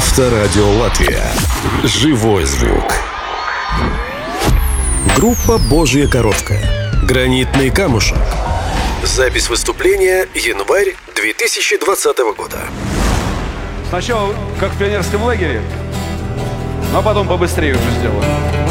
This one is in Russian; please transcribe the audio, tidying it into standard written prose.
Авторадио Латвия. Живой звук. Группа «Божья коровка». «Гранитный камушек». Запись выступления январь 2020 года. Сначала как в пионерском лагере, а потом побыстрее уже сделаю.